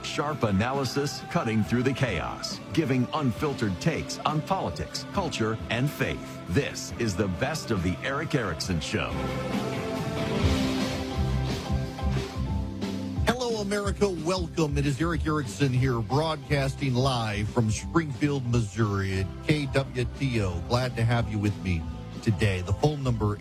Sharp analysis cutting through the chaos, giving unfiltered takes on politics, culture, and faith. This is the best of the Erick Erickson Show. Hello, America. Welcome. It is Erick Erickson here, broadcasting live from Springfield, Missouri at KWTO. Glad to have you with me today. The phone number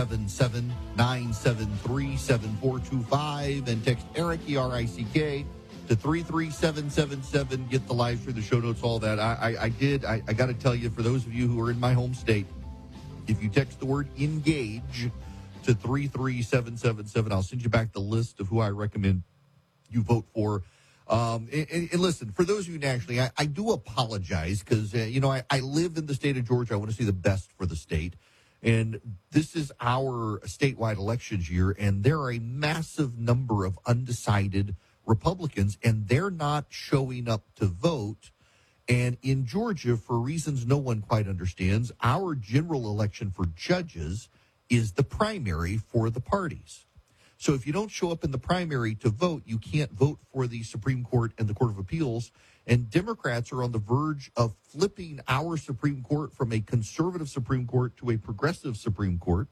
877-973-7425 and text Erick, E-R-I-C-K, to 33777. Get the live through the show notes, all that. I got to tell you, for those of you who are in my home state, if you text the word engage to 33777, I'll send you back the list of who I recommend you vote for. And listen, for those of you nationally, I do apologize because, I live in the state of Georgia. I want to see the best for the state. And this is our statewide elections year, and there are a massive number of undecided Republicans, and they're not showing up to vote. And in Georgia, for reasons no one quite understands, our general election for judges is the primary for the parties. So if you don't show up in the primary to vote, you can't vote for the Supreme Court and the Court of Appeals. And Democrats are on the verge of flipping our Supreme Court from a conservative Supreme Court to a progressive Supreme Court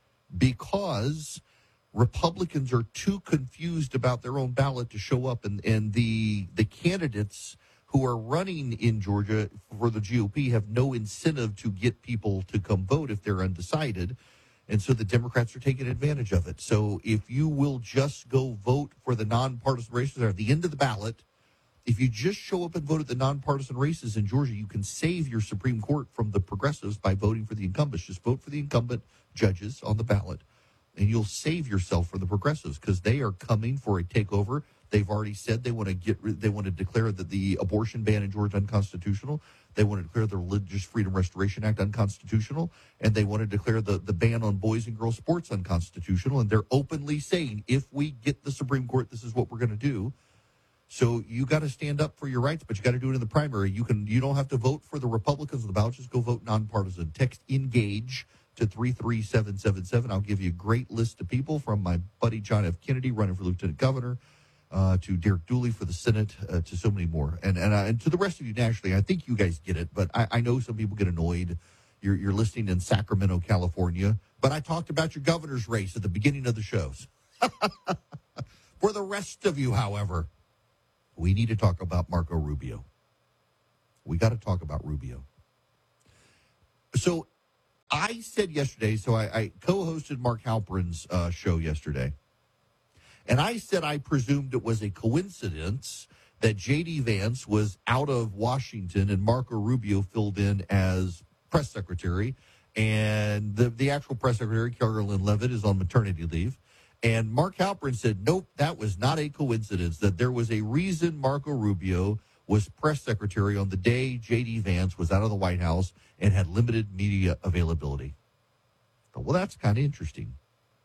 because Republicans are too confused about their own ballot to show up. And the candidates who are running in Georgia for the GOP have no incentive to get people to come vote if they're undecided. And so the Democrats are taking advantage of it. So if you will just go vote for the nonpartisan races that are at the end of the ballot, if you just show up and vote at the nonpartisan races in Georgia, you can save your Supreme Court from the progressives by voting for the incumbents. Just vote for the incumbent judges on the ballot, and you'll save yourself from the progressives because they are coming for a takeover. They've already said they want to declare that the abortion ban in Georgia unconstitutional. They want to declare the Religious Freedom Restoration Act unconstitutional, and they want to declare the ban on boys and girls sports unconstitutional. And they're openly saying, if we get the Supreme Court, this is what we're going to do. So you got to stand up for your rights, but you got to do it in the primary. You don't have to vote for the Republicans on the ballot. Just go vote nonpartisan. Text ENGAGE to 33777. I'll give you a great list of people, from my buddy John F. Kennedy running for lieutenant governor to Derek Dooley for the Senate, to so many more. And to the rest of you nationally, I think you guys get it, but I know some people get annoyed. You're listening in Sacramento, California, but I talked about your governor's race at the beginning of the shows. For the rest of you, however, we need to talk about Marco Rubio. We got to talk about Rubio. So I said yesterday, I co-hosted Mark Halperin's show yesterday, and I said I presumed it was a coincidence that J.D. Vance was out of Washington and Marco Rubio filled in as press secretary, and the actual press secretary, Carolyn Levitt, is on maternity leave. And Mark Halperin said, nope, that was not a coincidence, that there was a reason Marco Rubio was press secretary on the day J.D. Vance was out of the White House and had limited media availability. Well, that's kind of interesting.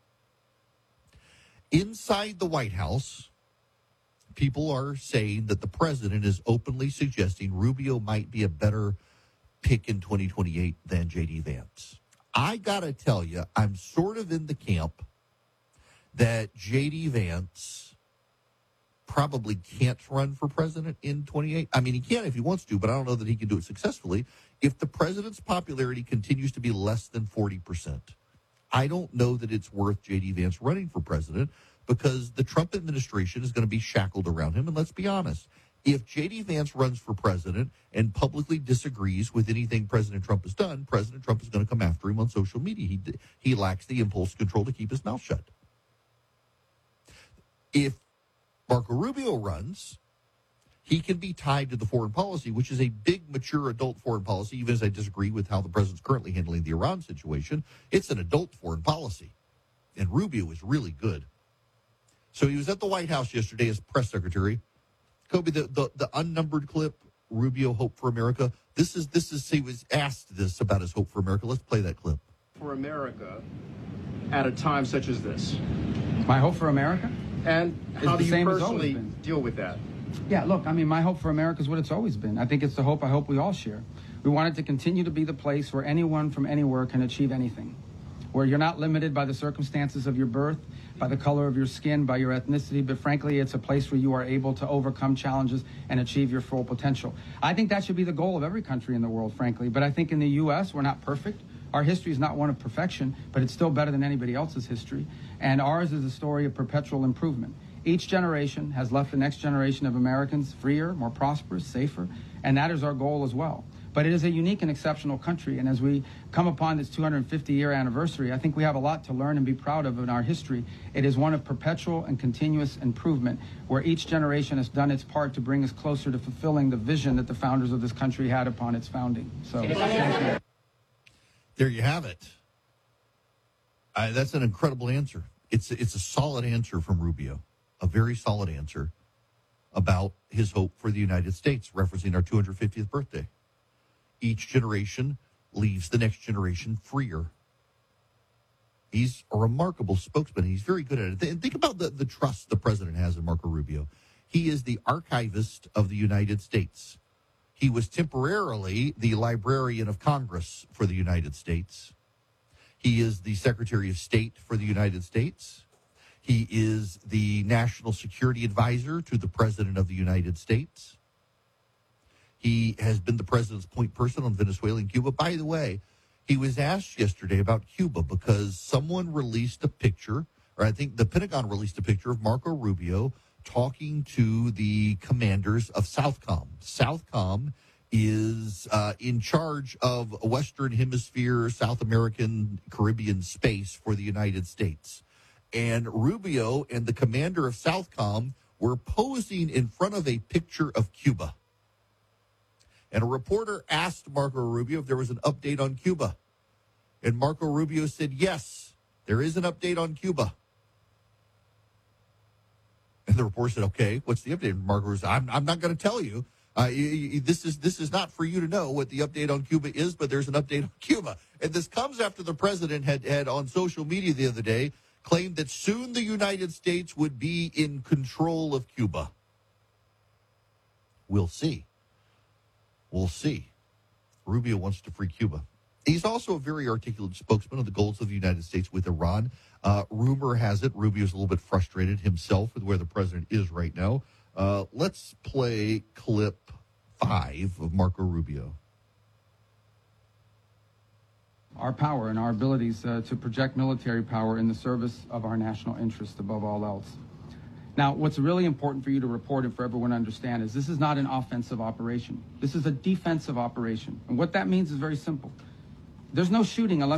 Inside the White House, people are saying that the president is openly suggesting Rubio might be a better pick in 2028 than J.D. Vance. I got to tell you, I'm sort of in the camp that J.D. Vance probably can't run for president in 28. I mean, he can if he wants to, but I don't know that he can do it successfully. If the president's popularity continues to be less than 40%, I don't know that it's worth J.D. Vance running for president because the Trump administration is going to be shackled around him. And let's be honest, if J.D. Vance runs for president and publicly disagrees with anything President Trump has done, President Trump is going to come after him on social media. He lacks the impulse control to keep his mouth shut. If Marco Rubio runs, he can be tied to the foreign policy, which is a big, mature adult foreign policy, even as I disagree with how the president's currently handling the Iran situation. It's an adult foreign policy, and Rubio is really good. So he was at the White House yesterday as press secretary. Kobe, the unnumbered clip, Rubio, Hope for America. This is he was asked this about his Hope for America. Let's play that clip. For America at a time such as this. My hope for America? And how do you personally deal with that? Yeah, look, I mean, my hope for America is what it's always been. I think it's the hope we all share. We want it to continue to be the place where anyone from anywhere can achieve anything. where you're not limited by the circumstances of your birth, by the color of your skin, by your ethnicity, but frankly, it's a place where you are able to overcome challenges and achieve your full potential. I think that should be the goal of every country in the world, frankly, but I think in the U.S., we're not perfect. Our history is not one of perfection, but it's still better than anybody else's history, and ours is a story of perpetual improvement. Each generation has left the next generation of Americans freer, more prosperous, safer, and that is our goal as well. But it is a unique and exceptional country, and as we come upon this 250-year anniversary, I think we have a lot to learn and be proud of in our history. It is one of perpetual and continuous improvement, where each generation has done its part to bring us closer to fulfilling the vision that the founders of this country had upon its founding. So, thank you. There you have it. That's an incredible answer. It's a solid answer from Rubio, a very solid answer about his hope for the United States, referencing our 250th birthday. Each generation leaves the next generation freer. He's a remarkable spokesman. He's very good at it. Think about the trust the president has in Marco Rubio. He is the archivist of the United States. He was temporarily the Librarian of Congress for the United States. He is the Secretary of State for the United States. He is the National Security Advisor to the President of the United States. He has been the president's point person on Venezuela and Cuba. By the way, he was asked yesterday about Cuba because someone released a picture, or I think the Pentagon released a picture of Marco Rubio talking to the commanders of Southcom. Southcom is in charge of Western Hemisphere, South American, Caribbean space for the United States. And Rubio and the commander of Southcom were posing in front of a picture of Cuba. And a reporter asked Marco Rubio if there was an update on Cuba. And Marco Rubio said, yes, there is an update on Cuba. And the reporter said, okay, what's the update? And Marco said, I'm not going to tell you. This is not for you to know what the update on Cuba is, but there's an update on Cuba. And this comes after the president had on social media the other day claimed that soon the United States would be in control of Cuba. We'll see. We'll see. Rubio wants to free Cuba. He's also a very articulate spokesman of the goals of the United States with Iran. Rumor has it Rubio's a little bit frustrated himself with where the president is right now. Let's play clip 5 of Marco Rubio. Our power and our abilities to project military power in the service of our national interest above all else. Now, what's really important for you to report and for everyone to understand is this is not an offensive operation. This is a defensive operation. And what that means is very simple. There's no shooting unless